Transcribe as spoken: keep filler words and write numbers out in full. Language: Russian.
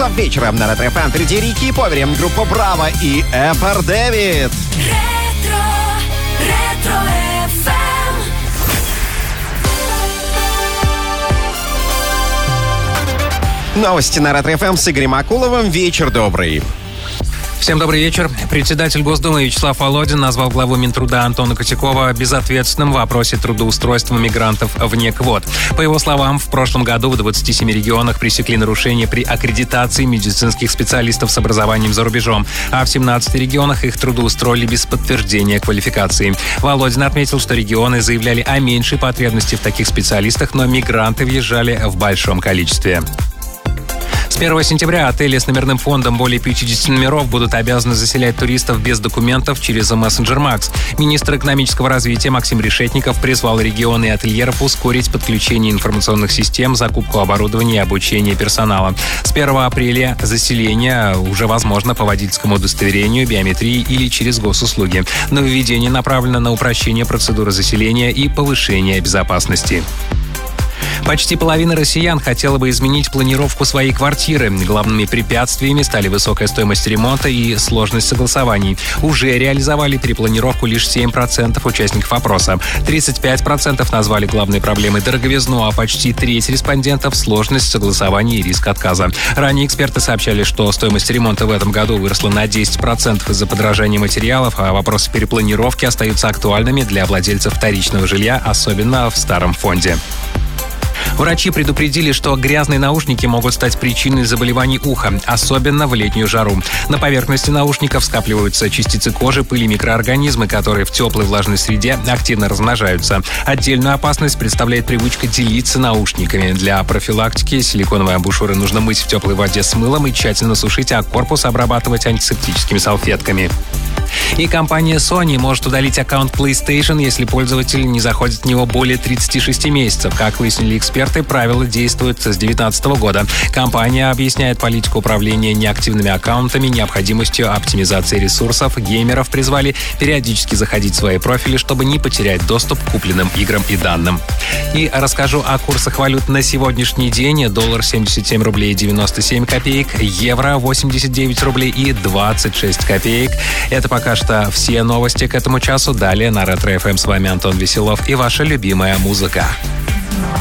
часов вечера на Ретро-эф эм. Впереди Рики и Повери, группа Браво и Эппер Дэвид. Ретро, ретро-эф эм. Новости на Ретро-эф эм с Игорем Акуловым. Вечер добрый. Всем добрый вечер. Председатель Госдумы Вячеслав Володин назвал главу Минтруда Антона Котякова безответственным в вопросе трудоустройства мигрантов вне квот. По его словам, в прошлом году в двадцати семи регионах пресекли нарушения при аккредитации медицинских специалистов с образованием за рубежом, а в семнадцати регионах их трудоустроили без подтверждения квалификации. Володин отметил, что регионы заявляли о меньшей потребности в таких специалистах, но мигранты въезжали в большом количестве. С первого сентября отели с номерным фондом более пятидесяти номеров будут обязаны заселять туристов без документов через мессенджер Макс. Министр экономического развития Максим Решетников призвал регионы и ательеров ускорить подключение информационных систем, закупку оборудования и обучение персонала. С первого апреля заселение уже возможно по водительскому удостоверению, биометрии или через госуслуги. Нововведение направлено на упрощение процедуры заселения и повышение безопасности. Почти половина россиян хотела бы изменить планировку своей квартиры. Главными препятствиями стали высокая стоимость ремонта и сложность согласований. Уже реализовали перепланировку лишь семь процентов участников опроса. тридцать пять процентов назвали главной проблемой дороговизну, а почти треть респондентов — сложность согласования и риск отказа. Ранее эксперты сообщали, что стоимость ремонта в этом году выросла на десять процентов из-за подорожания материалов, а вопросы перепланировки остаются актуальными для владельцев вторичного жилья, особенно в старом фонде. Врачи предупредили, что грязные наушники могут стать причиной заболеваний уха, особенно в летнюю жару. На поверхности наушников скапливаются частицы кожи, пыли, микроорганизмы, которые в теплой влажной среде активно размножаются. Отдельную опасность представляет привычка делиться наушниками. Для профилактики силиконовые амбушюры нужно мыть в теплой воде с мылом и тщательно сушить, а корпус обрабатывать антисептическими салфетками. И компания Sony может удалить аккаунт PlayStation, если пользователь не заходит в него более тридцати шести месяцев. Как выяснили эксперты, правило действует с две тысячи девятнадцатого года. Компания объясняет политику управления неактивными аккаунтами необходимостью оптимизации ресурсов. Геймеров призвали периодически заходить в свои профили, чтобы не потерять доступ к купленным играм и данным. И расскажу о курсах валют на сегодняшний день. Доллар семьдесят семь рублей девяносто семь копеек, евро восемьдесят девять рублей и двадцать шесть копеек. Это пока что все новости к этому часу. Далее на Ретро-эф эм с вами Антон Веселов и ваша любимая музыка.